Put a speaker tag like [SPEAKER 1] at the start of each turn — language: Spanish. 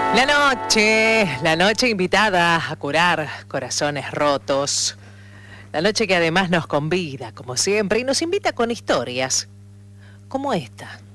[SPEAKER 1] La noche invitada a curar corazones rotos. La noche que además nos convida, como siempre, y nos invita con historias como esta.